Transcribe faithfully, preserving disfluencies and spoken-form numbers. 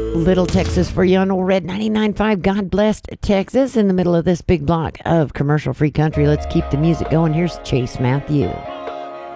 Little Texas for you on Old Red ninety-nine point five. God bless Texas in the middle of this big block of commercial free country. Let's keep the music going. Here's Chase Matthew.